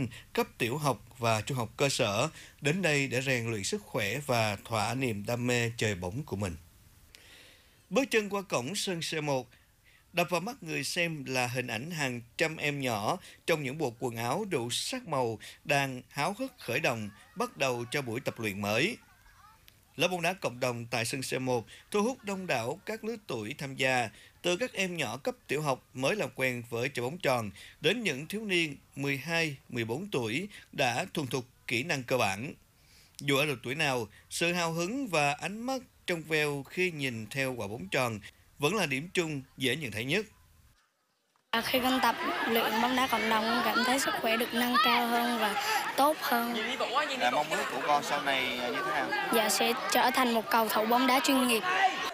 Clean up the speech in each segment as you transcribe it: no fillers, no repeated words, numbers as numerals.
sinh cấp tiểu học và trung học cơ sở đến đây để rèn luyện sức khỏe và thỏa niềm đam mê chơi bóng của mình. Bước chân qua cổng sân C1, đập vào mắt người xem là hình ảnh hàng trăm em nhỏ trong những bộ quần áo đủ sắc màu đang háo hức khởi động, bắt đầu cho buổi tập luyện mới. Lớp bóng đá cộng đồng tại sân C1 thu hút đông đảo các lứa tuổi tham gia, từ các em nhỏ cấp tiểu học mới làm quen với chơi bóng tròn đến những thiếu niên 12, 14 tuổi đã thuần thục kỹ năng cơ bản. Dù ở độ tuổi nào, sự hào hứng và ánh mắt trong veo khi nhìn theo quả bóng tròn vẫn là điểm chung dễ nhận thấy nhất. Khi con tập luyện bóng đá cộng đồng, con cảm thấy sức khỏe được nâng cao hơn và tốt hơn. Mong ước của con sau này như thế nào? Dạ sẽ trở thành một cầu thủ bóng đá chuyên nghiệp.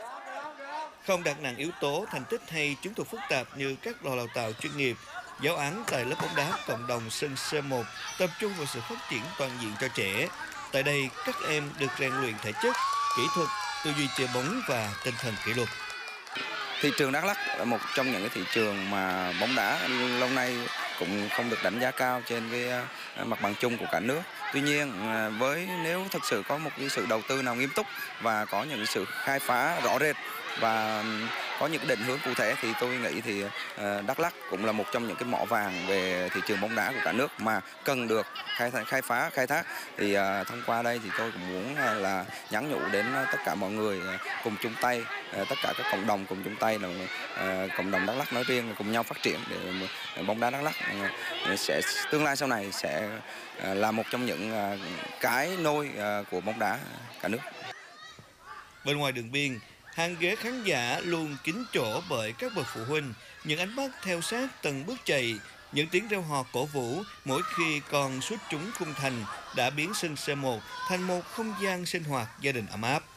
Không đặt nặng yếu tố thành tích hay chứng thuật phức tạp như các lò đào tạo chuyên nghiệp, giáo án tại lớp bóng đá cộng đồng sân C1 tập trung vào sự phát triển toàn diện cho trẻ. Tại đây, các em được rèn luyện thể chất, kỹ thuật, tư duy chơi bóng và tinh thần kỷ luật. Thị trường Đắk Lắk là một trong những cái thị trường mà bóng đá lâu nay cũng không được đánh giá cao trên cái mặt bằng chung của cả nước. Tuy nhiên, nếu thực sự có một cái sự đầu tư nào nghiêm túc và có những sự khai phá rõ rệt và có những định hướng cụ thể thì tôi nghĩ thì Đắk Lắk cũng là một trong những cái mỏ vàng về thị trường bóng đá của cả nước mà cần được khai thác. Thì thông qua đây thì tôi cũng muốn là nhắn nhủ đến tất cả mọi người cùng chung tay, tất cả các cộng đồng cùng chung tay, là cộng đồng Đắk Lắk nói riêng cùng nhau phát triển để bóng đá Đắk Lắk sẽ tương lai sau này sẽ là một trong những cái nôi của bóng đá cả nước. Bên ngoài đường biên, hàng ghế khán giả luôn kín chỗ bởi các bậc phụ huynh, những ánh mắt theo sát từng bước chạy, những tiếng reo hò cổ vũ mỗi khi con sút trúng khung thành đã biến sân C1 thành một không gian sinh hoạt gia đình ấm áp.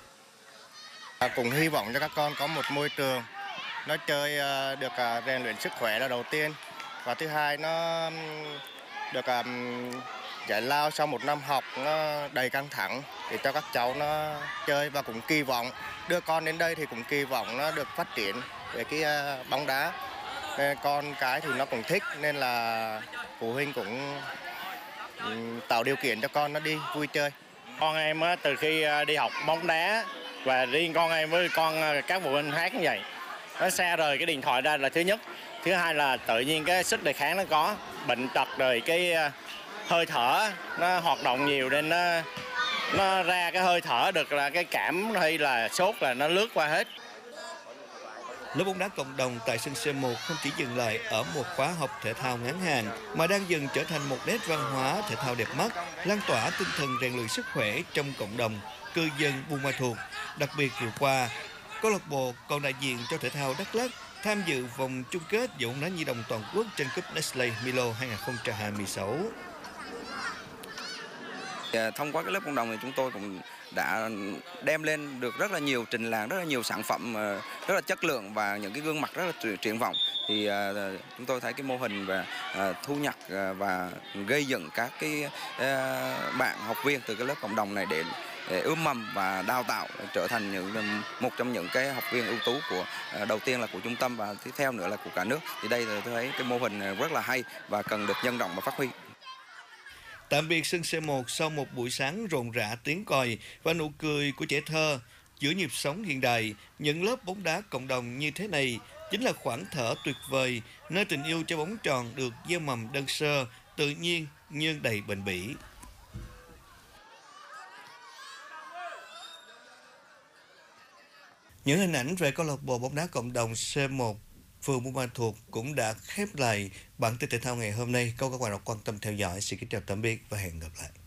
Cũng hy vọng cho các con có một môi trường nó chơi được rèn luyện sức khỏe là đầu tiên, và thứ hai nó được giải lao sau một năm học nó đầy căng thẳng để cho các cháu nó chơi, và cũng kỳ vọng đưa con đến đây thì cũng kỳ vọng nó được phát triển về cái bóng đá. Con cái thì nó cũng thích nên là phụ huynh cũng tạo điều kiện cho con nó đi vui chơi. Con em từ khi đi học bóng đá, và riêng con em với các phụ huynh khác như vậy, nó xa rời cái điện thoại ra là thứ nhất. Thứ hai là tự nhiên cái sức đề kháng nó có, bệnh tật rồi cái hơi thở nó hoạt động nhiều nên nó ra cái hơi thở được, là cái cảm hay là sốt là nó lướt qua hết. Lớp bóng đá cộng đồng tại sân C1 không chỉ dừng lại ở một khóa học thể thao ngắn hạn mà đang dần trở thành một nét văn hóa thể thao đẹp mắt, lan tỏa tinh thần rèn luyện sức khỏe trong cộng đồng cư dân Buôn Ma Thuột. Đặc biệt vừa qua, câu lạc bộ còn đại diện cho thể thao Đắk Lắk tham dự vòng chung kết giải bóng đá nhi đồng toàn quốc tranh cúp Nestlé Milo 2026. Thông qua cái lớp cộng đồng này chúng tôi cũng đã đem lên được rất là nhiều trình làng, rất là nhiều sản phẩm rất là chất lượng và những cái gương mặt rất là triển vọng. Thì chúng tôi thấy cái mô hình về thu nhập và gây dựng các cái bạn học viên từ cái lớp cộng đồng này để ươm mầm và đào tạo trở thành một trong những cái học viên ưu tú của đầu tiên là của trung tâm và tiếp theo nữa là của cả nước. Thì đây tôi thấy cái mô hình rất là hay và cần được nhân rộng và phát huy. Tạm biệt sân C1 sau một buổi sáng rộn rã tiếng còi và nụ cười của trẻ thơ. Giữa nhịp sống hiện đại, những lớp bóng đá cộng đồng như thế này chính là khoảng thở tuyệt vời, nơi tình yêu cho bóng tròn được gieo mầm đơn sơ, tự nhiên nhưng đầy bền bỉ. Những hình ảnh về câu lạc bộ bóng đá cộng đồng C1 phường Buôn Ma Thuột cũng đã khép lại bản tin thể thao ngày hôm nay. Các bạn đã quan tâm theo dõi. Xin kính chào tạm biệt và hẹn gặp lại.